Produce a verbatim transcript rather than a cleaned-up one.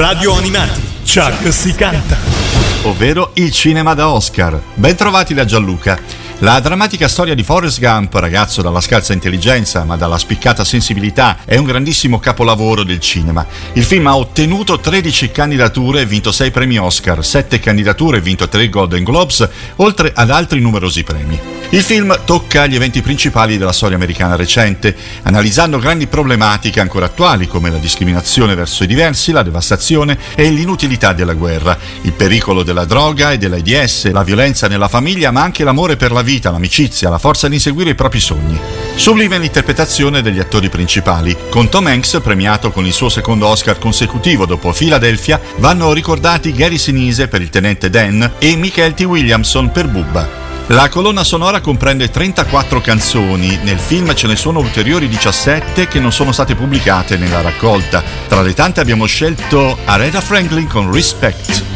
Radio Animati, Chuck si canta. Ovvero il cinema da Oscar. Ben trovati da Gianluca. La drammatica storia di Forrest Gump, ragazzo dalla scarsa intelligenza ma dalla spiccata sensibilità, è un grandissimo capolavoro del cinema. Il film ha ottenuto tredici candidature e vinto sei premi Oscar, sette candidature e vinto tre Golden Globes, oltre ad altri numerosi premi. Il film tocca gli eventi principali della storia americana recente, analizzando grandi problematiche ancora attuali come la discriminazione verso i diversi, la devastazione e l'inutilità della guerra, il pericolo della droga e dell'AIDS, la violenza nella famiglia, ma anche l'amore per la vita, l'amicizia, la forza di inseguire i propri sogni. Sublime l'interpretazione degli attori principali. Con Tom Hanks, premiato con il suo secondo Oscar consecutivo dopo Philadelphia, vanno ricordati Gary Sinise per il tenente Dan e Michael T. Williamson per Bubba. La colonna sonora comprende trentaquattro canzoni, nel film ce ne sono ulteriori diciassette che non sono state pubblicate nella raccolta. Tra le tante abbiamo scelto Aretha Franklin con Respect.